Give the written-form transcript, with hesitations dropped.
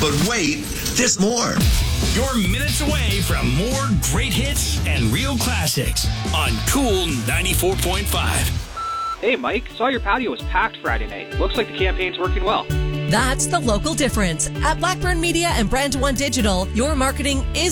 But wait, there's more. You're minutes away from more great hits and real classics on Cool 94.5. Hey, Mike, saw your patio was packed Friday night. Looks like the campaign's working well. That's the local difference. At Blackburn Media and Brand One Digital, your marketing is